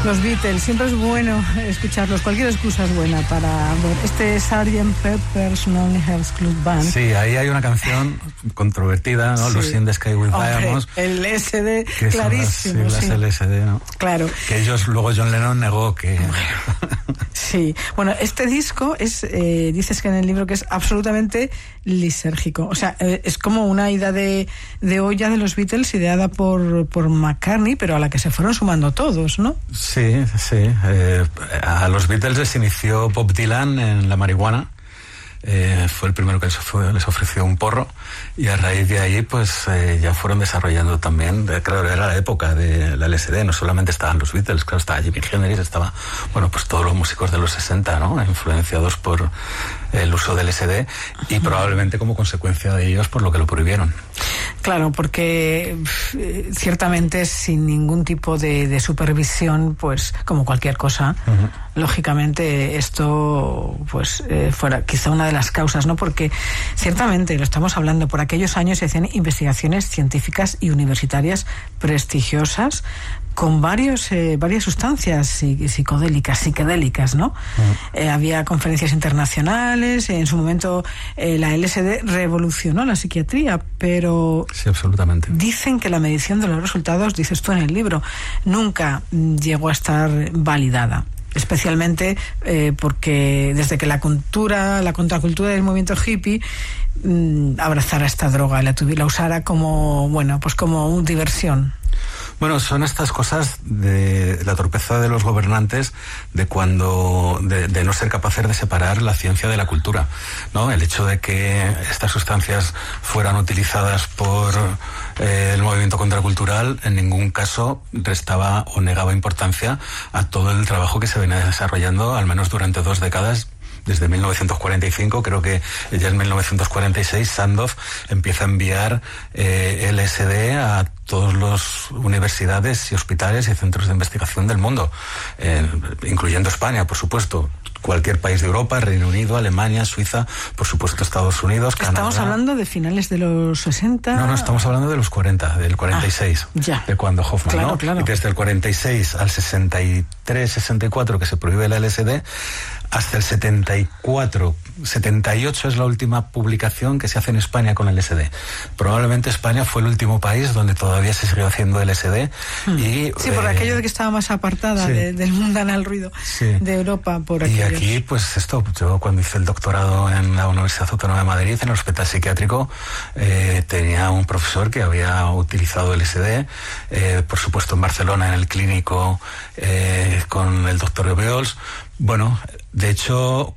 Los Beatles, siempre es bueno escucharlos, cualquier excusa es buena para ver este Sgt. Pepper's Lonely Hearts Club Band. Sí, ahí hay una canción controvertida, ¿no? Sí. Lucy in the Sky with Diamonds. El LSD, clarísimo. Las LSD, ¿no? Claro. Que ellos, luego John Lennon negó que... Sí, bueno, este disco es, dices que en el libro que es absolutamente lisérgico, o sea, es como una ida de olla de los Beatles ideada por McCartney, pero a la que se fueron sumando todos, ¿no? Sí, sí. A los Beatles les inició Bob Dylan en la marihuana. Fue el primero que les ofreció un porro, y a raíz de ahí pues ya fueron desarrollando también, claro, era la época de la LSD, no solamente estaban los Beatles, claro, estaba Jimi Hendrix, estaba, bueno, pues todos los músicos de los 60, ¿no? Influenciados por el uso del LSD, y probablemente como consecuencia de ellos por lo que lo prohibieron. Claro, porque ciertamente sin ningún tipo de supervisión, pues como cualquier cosa, lógicamente esto pues fuera quizá una de las causas, ¿no? Porque ciertamente, lo estamos hablando, por aquellos años se hacían investigaciones científicas y universitarias prestigiosas con varias sustancias psicodélicas, ¿no? Había conferencias internacionales, en su momento la LSD revolucionó la psiquiatría, pero sí, absolutamente. Dicen que la medición de los resultados, dices tú en el libro, nunca llegó a estar validada. Especialmente porque desde que la contracultura del movimiento hippie abrazara esta droga, la usara como, bueno, pues como una diversión. Bueno, son estas cosas de la torpeza de los gobernantes, de no ser capaces de separar la ciencia de la cultura, ¿no? El hecho de que estas sustancias fueran utilizadas por el movimiento contracultural en ningún caso restaba o negaba importancia a todo el trabajo que se venía desarrollando, al menos durante 2 décadas. Desde 1945, creo que ya en 1946, Sandoz empieza a enviar LSD a todas las universidades y hospitales y centros de investigación del mundo, incluyendo España, por supuesto. Cualquier país de Europa, Reino Unido, Alemania, Suiza, por supuesto Estados Unidos, Canadá. ¿Estamos hablando de finales de los 60? No, estamos hablando de los 40, del 46, de cuando Hoffman, claro, ¿no? Claro. Y desde el 46 al 63, 64, que se prohíbe la LSD, hasta el 74, 78 es la última publicación que se hace en España con LSD. Probablemente España fue el último país donde todavía se siguió haciendo LSD. Y, sí, por aquello de que estaba más apartada del mundanal ruido de Europa. Y aquí, pues yo cuando hice el doctorado en la Universidad Autónoma de Madrid, en el Hospital Psiquiátrico, tenía un profesor que había utilizado LSD, por supuesto en Barcelona, en el clínico, con el doctor Obiols. Bueno, de hecho,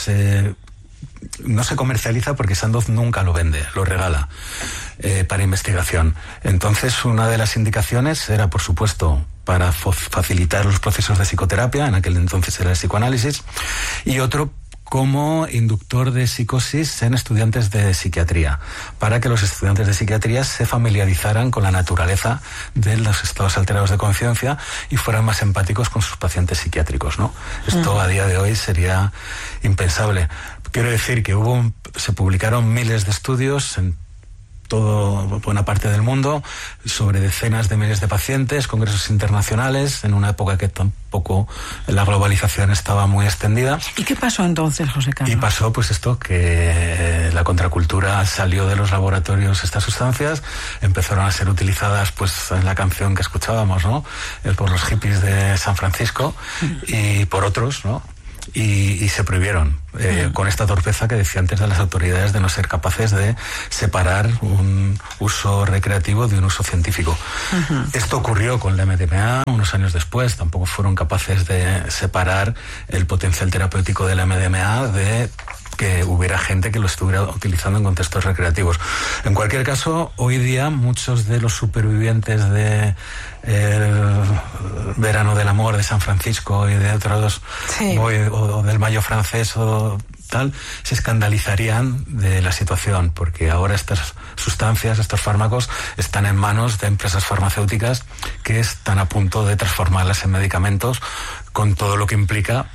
no se comercializa porque Sandoz nunca lo vende, lo regala para investigación. Entonces, una de las indicaciones era, por supuesto, para facilitar los procesos de psicoterapia, en aquel entonces era el psicoanálisis, y otro como inductor de psicosis en estudiantes de psiquiatría, para que los estudiantes de psiquiatría se familiarizaran con la naturaleza de los estados alterados de conciencia y fueran más empáticos con sus pacientes psiquiátricos, ¿no? Esto a día de hoy sería impensable. Quiero decir que se publicaron miles de estudios en buena parte del mundo, sobre decenas de miles de pacientes, congresos internacionales, en una época que tampoco la globalización estaba muy extendida. ¿Y qué pasó entonces, José Carlos? Y pasó pues esto, que la contracultura salió de los laboratorios estas sustancias, empezaron a ser utilizadas pues en la canción que escuchábamos, ¿no? Por los hippies de San Francisco y por otros, ¿no? Y se prohibieron, con esta torpeza que decía antes de las autoridades de no ser capaces de separar un uso recreativo de un uso científico. Esto ocurrió con la MDMA unos años después, tampoco fueron capaces de separar el potencial terapéutico de la MDMA de que hubiera gente que lo estuviera utilizando en contextos recreativos. En cualquier caso, hoy día muchos de los supervivientes de el Verano del Amor de San Francisco y de otros, o del Mayo francés o tal, se escandalizarían de la situación, porque ahora estas sustancias, estos fármacos, están en manos de empresas farmacéuticas que están a punto de transformarlas en medicamentos, con todo lo que implica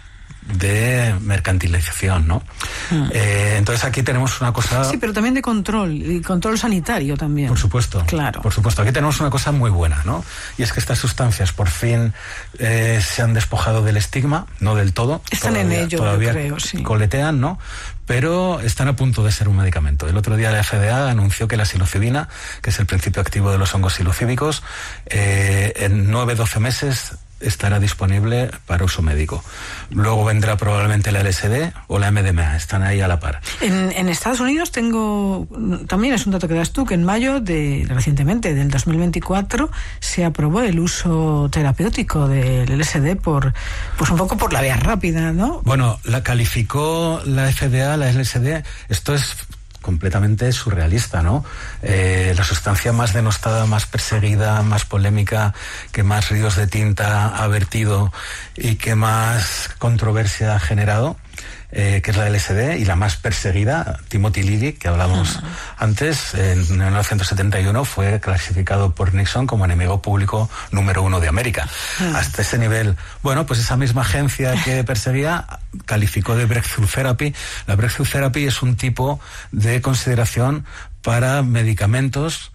de mercantilización, ¿no? Entonces aquí tenemos una cosa... Sí, pero también de control, y control sanitario también. Por supuesto. Claro. Por supuesto. Aquí tenemos una cosa muy buena, ¿no? Y es que estas sustancias por fin se han despojado del estigma, no del todo. Están en ello, todavía yo creo, sí. Coletean, ¿no? Pero están a punto de ser un medicamento. El otro día la FDA anunció que la psilocibina, que es el principio activo de los hongos psilocíbicos, en 9-12 meses estará disponible para uso médico. Luego vendrá probablemente la LSD o la MDMA, están ahí a la par. En Estados Unidos también es un dato que das tú, que en mayo recientemente, del 2024, se aprobó el uso terapéutico del LSD pues un poco por la vía rápida, ¿no? Bueno, la calificó la FDA, la LSD, esto es completamente surrealista, ¿no? La sustancia más denostada, más perseguida, más polémica, que más ríos de tinta ha vertido y que más controversia ha generado, que es la LSD, y la más perseguida, Timothy Leary, que hablamos antes, en 1971 fue clasificado por Nixon como enemigo público número 1 de América. Hasta ese nivel. Bueno, pues esa misma agencia que perseguía calificó de Breakthrough Therapy. La Breakthrough Therapy es un tipo de consideración para medicamentos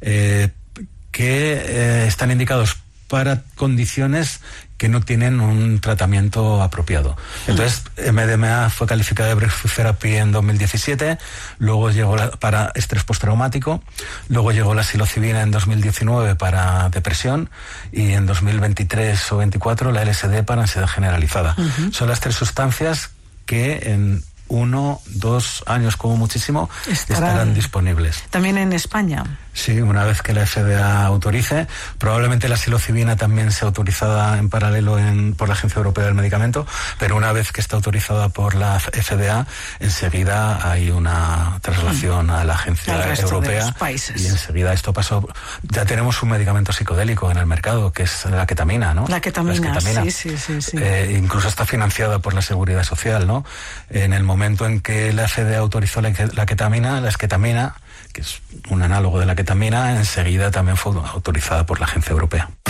que están indicados para condiciones que no tienen un tratamiento apropiado. Entonces, MDMA fue calificada de Breakthrough Therapy en 2017, luego llegó para estrés postraumático, luego llegó la psilocibina en 2019 para depresión y en 2023 o 2024 la LSD para ansiedad generalizada. Son las tres sustancias que en 1-2 años como muchísimo estarán disponibles. ¿También en España? Sí, una vez que la FDA autorice, probablemente la psilocibina también sea autorizada en paralelo por la Agencia Europea del Medicamento, pero una vez que está autorizada por la FDA, enseguida hay una traslación a la Agencia Europea y enseguida esto pasó. Ya tenemos un medicamento psicodélico en el mercado, que es la ketamina, ¿no? La ketamina. Sí. Incluso está financiada por la Seguridad Social, ¿no? En el momento en que la FDA autorizó la ketamina, la esketamina, que es un análogo de la ketamina, enseguida también fue autorizada por la Agencia Europea.